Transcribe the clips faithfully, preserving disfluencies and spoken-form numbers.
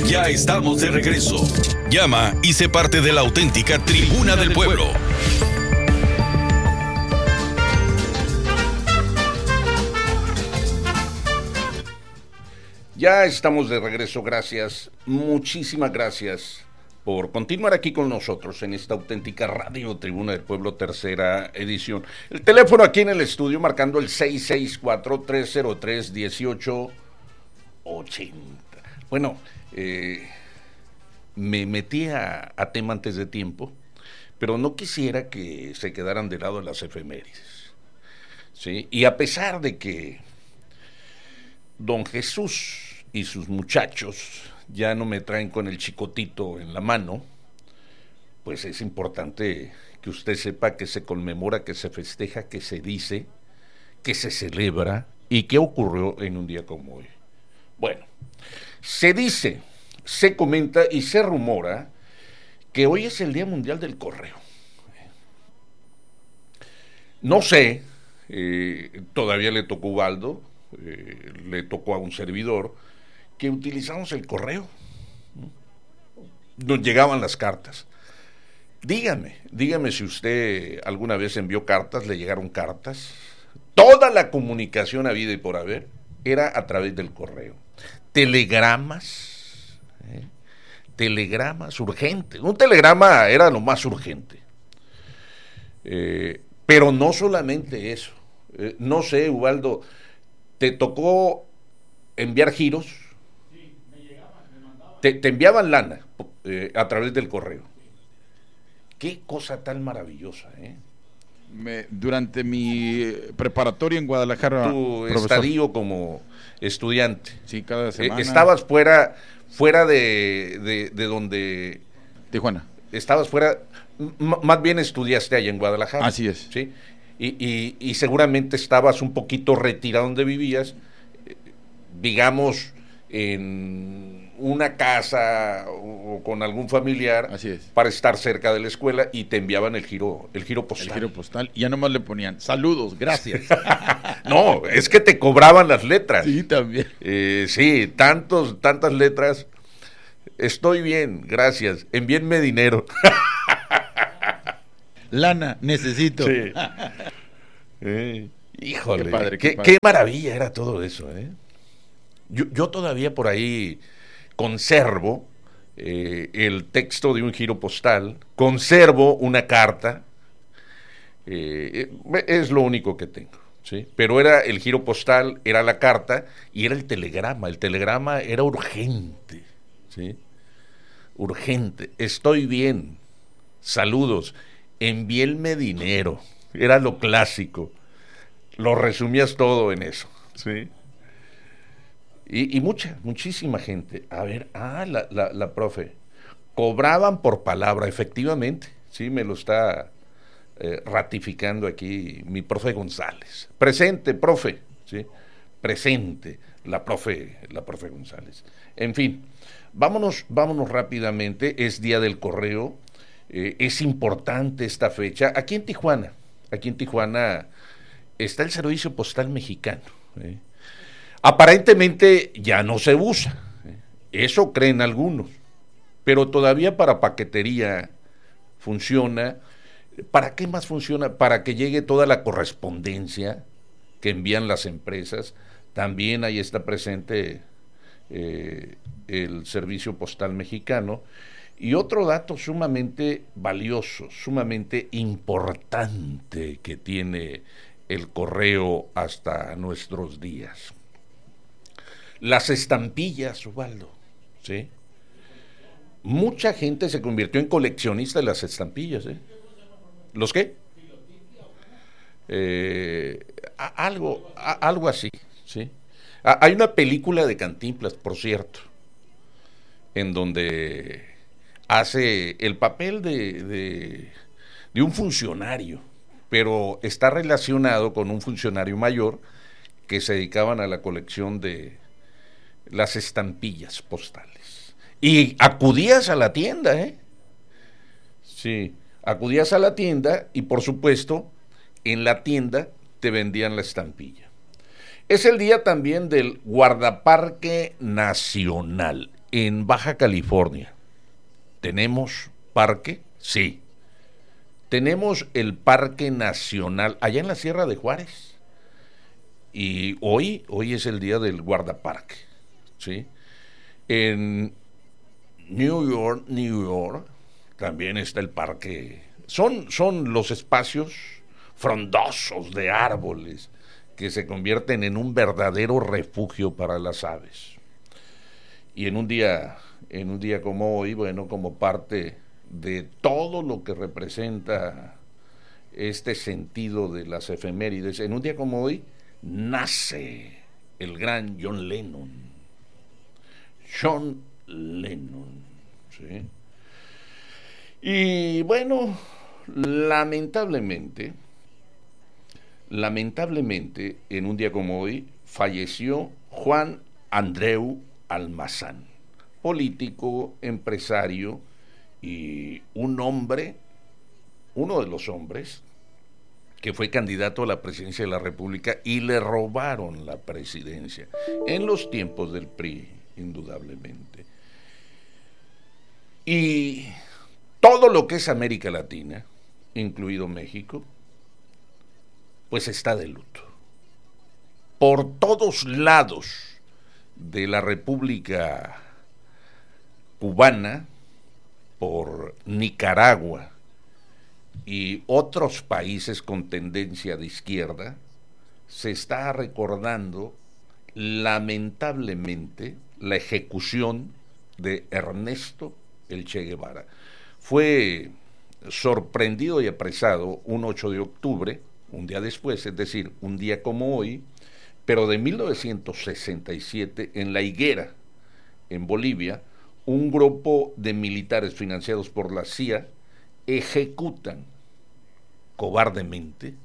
Ya estamos de regreso. Llama y sé parte de la auténtica Tribuna del Pueblo. Ya estamos de regreso, gracias, muchísimas gracias por continuar aquí con nosotros en esta auténtica Radio Tribuna del Pueblo, tercera edición. El teléfono aquí en el estudio marcando el seis seis cuatro, tres cero tres, uno ocho ocho cero. Bueno, eh, me metí a, a tema antes de tiempo, pero no quisiera que se quedaran de lado las efemérides, ¿sí? Y a pesar de que don Jesús y sus muchachos ya no me traen con el chicotito en la mano, pues es importante que usted sepa que se conmemora, que se festeja, que se dice, que se celebra y que ocurrió en un día como hoy. Bueno, se dice, se comenta y se rumora que hoy es el Día Mundial del Correo. No sé, eh, todavía le tocó a Ubaldo, eh, le tocó a un servidor, que utilizamos el correo. Nos llegaban las cartas. Dígame, dígame si usted alguna vez envió cartas, le llegaron cartas. Toda la comunicación habida y por haber era a través del correo. Telegramas, ¿eh? telegramas urgentes. Un telegrama era lo más urgente. Eh, pero no solamente eso. Eh, no sé, Ubaldo, ¿te tocó enviar giros? Te, te enviaban lana eh, a través del correo. Qué cosa tan maravillosa, ¿eh? Me, durante mi preparatoria en Guadalajara, tu profesor. estadio como estudiante. Sí, cada semana. Eh, estabas fuera, fuera de, de, de donde. Tijuana. Estabas fuera, m- más bien estudiaste allá en Guadalajara. Así es. ¿Sí? Y, y, y seguramente estabas un poquito retirado donde vivías, eh, digamos, en una casa o, o con algún familiar. Así es. Para estar cerca de la escuela y te enviaban el giro, el giro postal. El giro postal. Y ya nomás le ponían saludos, gracias. No, es que te cobraban las letras. Sí, también. Eh, sí, tantos, tantas letras. Estoy bien, gracias. Envíenme dinero. Lana, necesito. Sí. Eh, híjole, Qué padre, qué, qué padre. qué maravilla era todo eso, ¿eh? Yo, yo todavía por ahí conservo eh, el texto de un giro postal, conservo una carta, eh, es lo único que tengo, ¿sí? Pero era el giro postal, era la carta y era el telegrama. El telegrama era urgente, ¿sí? Urgente. Estoy bien. Saludos. Envíenme dinero. Era lo clásico. Lo resumías todo en eso, ¿sí? Y, y mucha, muchísima gente. A ver, ah, la, la, la profe. Cobraban por palabra, efectivamente. Sí, me lo está eh, ratificando aquí mi profe González. Presente, profe. Sí, presente, la profe, la profe González. En fin, vámonos, vámonos rápidamente. Es Día del Correo. Eh, es importante esta fecha. Aquí en Tijuana, aquí en Tijuana está el Servicio Postal Mexicano. ¿eh? Aparentemente ya no se usa, eso creen algunos, pero todavía para paquetería funciona. ¿Para qué más funciona? Para que llegue toda la correspondencia que envían las empresas. También ahí está presente eh, el Servicio Postal Mexicano. Y otro dato sumamente valioso, sumamente importante que tiene el correo hasta nuestros días. Las estampillas, Ubaldo, ¿sí? Mucha gente se convirtió en coleccionista de las estampillas, ¿eh? ¿Los qué? Eh, a, algo, a, algo así, ¿sí? A, hay una película de Cantinflas, por cierto, en donde hace el papel de, de, de un funcionario, pero está relacionado con un funcionario mayor que se dedicaban a la colección de las estampillas postales. Y acudías a la tienda, ¿eh? Sí, acudías a la tienda y por supuesto en la tienda te vendían la estampilla. Es el día también del guardaparque nacional. en Baja California, ¿tenemos parque? Sí. Tenemos el Parque Nacional, allá en la Sierra de Juárez. Y hoy, hoy es el día del guardaparque, ¿sí? En New York, New York, también está el parque. Son, son los espacios frondosos de árboles que se convierten en un verdadero refugio para las aves. Y en un día, en un día como hoy, bueno, como parte de todo lo que representa este sentido de las efemérides, en un día como hoy nace el gran John Lennon. John Lennon, ¿sí? Y bueno, lamentablemente, lamentablemente, en un día como hoy, falleció Juan Andreu Almazán, político, empresario y un hombre, uno de los hombres que fue candidato a la presidencia de la República y le robaron la presidencia en los tiempos del P R I, indudablemente. Y todo lo que es América Latina, incluido México, pues está de luto. Por todos lados de la República Cubana, por Nicaragua y otros países con tendencia de izquierda, se está recordando lamentablemente la ejecución de Ernesto el Che Guevara. Fue sorprendido y apresado un ocho de octubre, un día después, es decir, un día como hoy, pero de mil novecientos sesenta y siete, en La Higuera, en Bolivia, un grupo de militares financiados por la C I A ejecutan cobardemente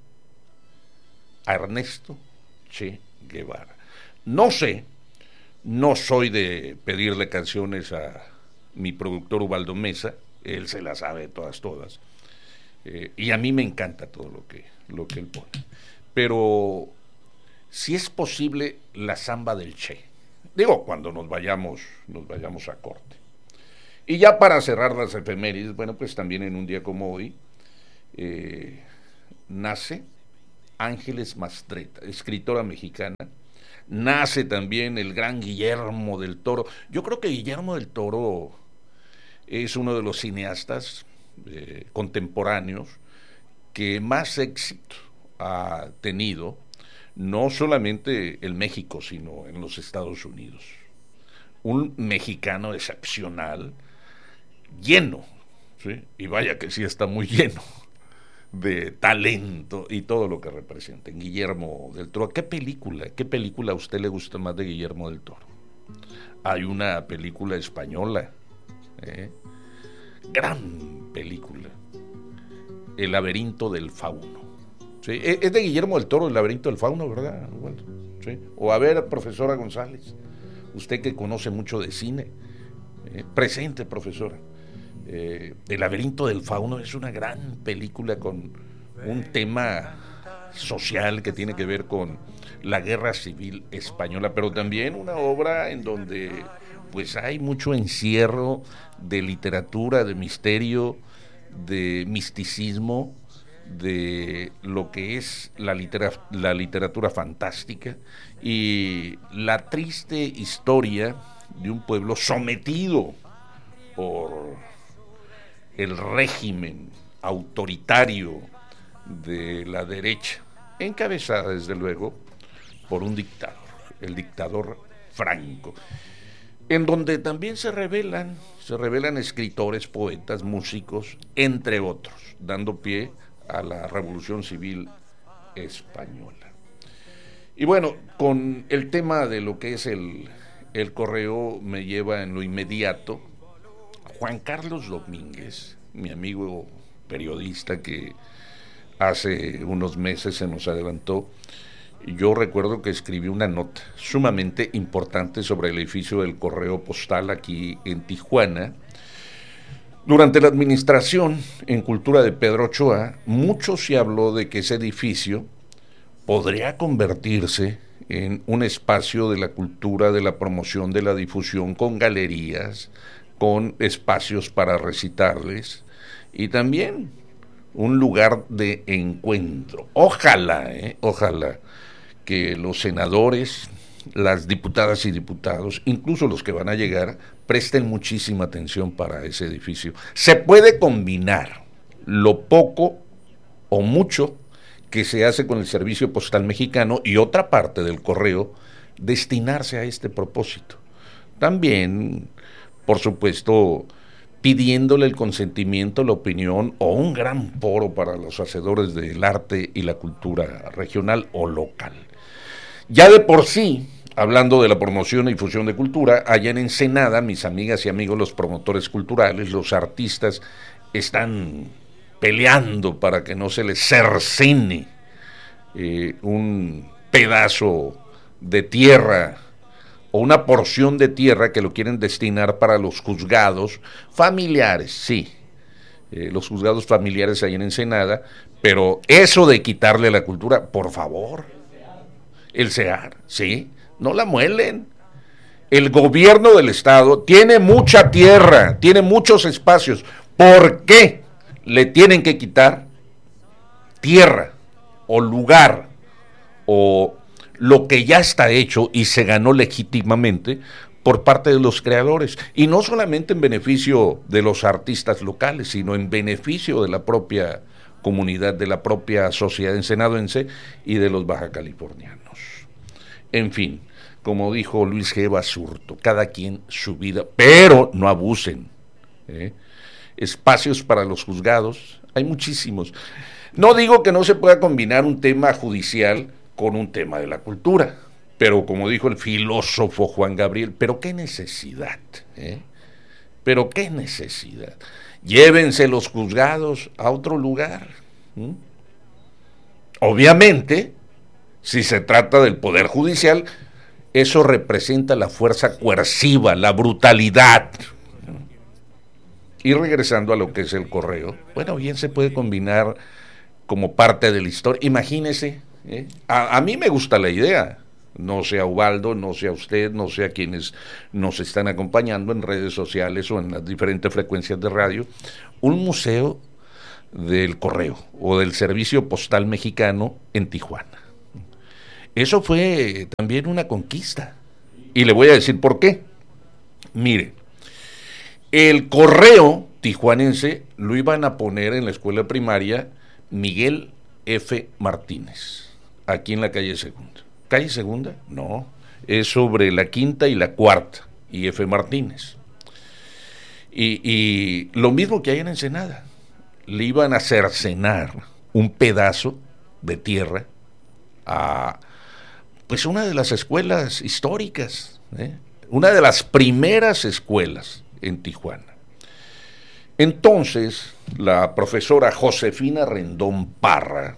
a Ernesto Che Guevara. No sé, no soy de pedirle canciones a mi productor Ubaldo Mesa, él se las sabe todas, todas, eh, y a mí me encanta todo lo que, lo que él pone, pero si es posible la samba del Che, digo, cuando nos vayamos, nos vayamos a corte. Y ya para cerrar las efemérides, bueno, pues también en un día como hoy, eh, nace Ángeles Mastretta, escritora mexicana. Nace también el gran Guillermo del Toro. Yo creo que Guillermo del Toro es uno de los cineastas eh, contemporáneos que más éxito ha tenido, no solamente en México, sino en los Estados Unidos. Un mexicano excepcional, lleno, ¿sí? Y vaya que sí está muy lleno de talento y todo lo que representa. En Guillermo del Toro, ¿qué película, qué película a usted le gusta más de Guillermo del Toro? Hay una película española, ¿eh? Gran película, El laberinto del fauno. ¿Sí? Es de Guillermo del Toro, El laberinto del fauno, ¿verdad? Bueno, ¿sí? O a ver, profesora González, usted que conoce mucho de cine, eh, presente, profesora. Eh, El laberinto del fauno es una gran película con un tema social que tiene que ver con la guerra civil española, pero también una obra en donde pues hay mucho encierro de literatura, de misterio, de misticismo, de lo que es la, litera- la literatura fantástica y la triste historia de un pueblo sometido por el régimen autoritario de la derecha, encabezada desde luego por un dictador, el dictador Franco, en donde también se revelan, se revelan escritores, poetas, músicos, entre otros, dando pie a la Revolución Civil Española. Y bueno, con el tema de lo que es el, el correo me lleva en lo inmediato Juan Carlos Domínguez, mi amigo periodista que hace unos meses se nos adelantó. Yo recuerdo que escribí una nota sumamente importante sobre el edificio del correo postal aquí en Tijuana. Durante la administración en cultura de Pedro Ochoa, mucho se habló de que ese edificio podría convertirse en un espacio de la cultura, de la promoción, de la difusión, con galerías, con espacios para recitarles y también un lugar de encuentro. Ojalá, eh, ojalá que los senadores, las diputadas y diputados, incluso los que van a llegar, presten muchísima atención para ese edificio. Se puede combinar lo poco o mucho que se hace con el Servicio Postal Mexicano y otra parte del correo destinarse a este propósito. También, por supuesto, pidiéndole el consentimiento, la opinión o un gran foro para los hacedores del arte y la cultura regional o local. Ya de por sí, hablando de la promoción y difusión de cultura, allá en Ensenada, mis amigas y amigos, los promotores culturales, los artistas, están peleando para que no se les cercene eh, un pedazo de tierra o una porción de tierra que lo quieren destinar para los juzgados familiares, sí, eh, los juzgados familiares ahí en Ensenada, pero eso de quitarle la cultura, por favor, el SEAR, sí, no la muelen. El gobierno del estado tiene mucha tierra, tiene muchos espacios, ¿por qué le tienen que quitar tierra o lugar o lo que ya está hecho y se ganó legítimamente por parte de los creadores? Y no solamente en beneficio de los artistas locales, sino en beneficio de la propia comunidad, de la propia sociedad ensenadense y de los baja californianos. En fin, como dijo Luis G. Basurto, cada quien su vida, pero no abusen, ¿eh? Espacios para los juzgados, hay muchísimos. No digo que no se pueda combinar un tema judicial con un tema de la cultura, pero como dijo el filósofo Juan Gabriel, pero qué necesidad, ¿eh? Pero qué necesidad. Llévense los juzgados a otro lugar. ¿Mm? Obviamente, si se trata del Poder Judicial, eso representa la fuerza coerciva, la brutalidad. Y regresando a lo que es el correo, bueno, bien se puede combinar como parte de la historia. Imagínese, ¿eh? a, a mí me gusta la idea, no sea Ubaldo, no sea usted, no sea quienes nos están acompañando en redes sociales o en las diferentes frecuencias de radio, un museo del correo o del Servicio Postal Mexicano en Tijuana. Eso fue también una conquista. Y le voy a decir por qué. Mire, el correo tijuanense lo iban a poner en la escuela primaria Miguel F. Martínez, aquí en la calle Segunda. ¿Calle Segunda? No, es sobre la Quinta y la Cuarta, y F. Martínez. Y, y lo mismo que hay en Ensenada, le iban a cercenar un pedazo de tierra a pues una de las escuelas históricas, ¿eh? Una de las primeras escuelas en Tijuana. Entonces, la profesora Josefina Rendón Parra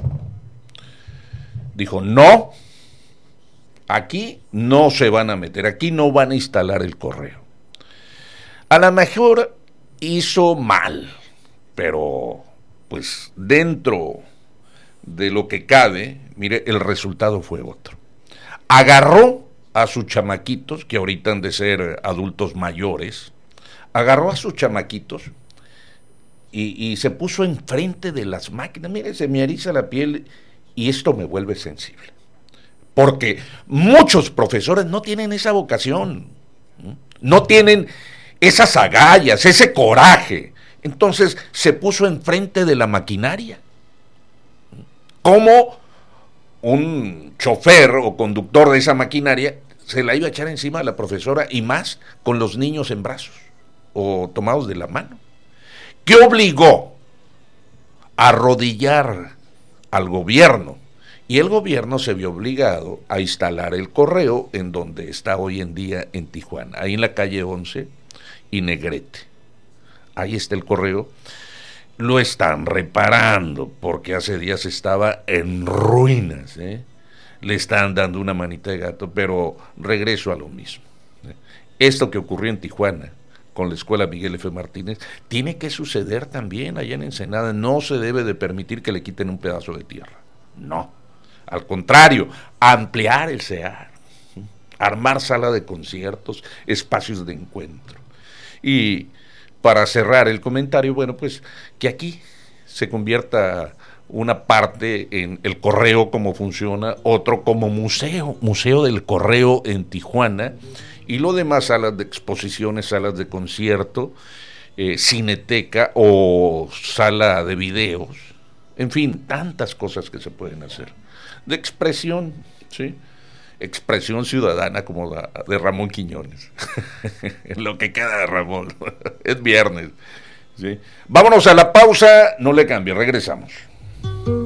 dijo, no, aquí no se van a meter, aquí no van a instalar el correo. A lo mejor hizo mal, pero pues dentro de lo que cabe, mire, el resultado fue otro. Agarró a sus chamaquitos, que ahorita han de ser adultos mayores, agarró a sus chamaquitos y, y se puso enfrente de las máquinas. Mire, se me eriza la piel y esto me vuelve sensible. Porque muchos profesores no tienen esa vocación, no tienen esas agallas, ese coraje. Entonces se puso enfrente de la maquinaria. Como un chofer o conductor de esa maquinaria se la iba a echar encima a la profesora, y más con los niños en brazos o tomados de la mano. ¿Qué obligó? A arrodillar al gobierno, y el gobierno se vio obligado a instalar el correo en donde está hoy en día en Tijuana, ahí en la calle once y Negrete. Ahí está el correo. Lo están reparando porque hace días estaba en ruinas, ¿eh? Le están dando una manita de gato, pero regreso a lo mismo. Esto que ocurrió en Tijuana con la escuela Miguel F. Martínez tiene que suceder también allá en Ensenada. No se debe de permitir que le quiten un pedazo de tierra. No. Al contrario, ampliar el C E A R, armar sala de conciertos, espacios de encuentro. Y para cerrar el comentario, bueno, pues que aquí se convierta una parte en el correo como funciona, otro como museo, museo del correo en Tijuana, y lo demás salas de exposiciones, salas de concierto, eh, cineteca o sala de videos, en fin, tantas cosas que se pueden hacer, de expresión, ¿sí? Expresión ciudadana como la de Ramón Quiñones, lo que queda de Ramón, es viernes, ¿sí? Vámonos a la pausa, no le cambie, regresamos.